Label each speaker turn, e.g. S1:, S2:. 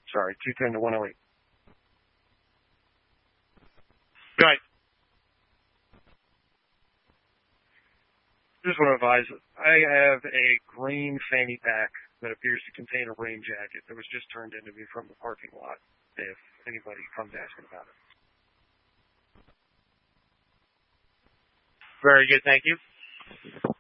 S1: Sorry, 210 to 108.
S2: Right.
S1: Just want to advise, I have a green fanny pack that appears to contain a rain jacket that was just turned into me from the parking lot, if anybody comes asking about it.
S2: Very good, thank you.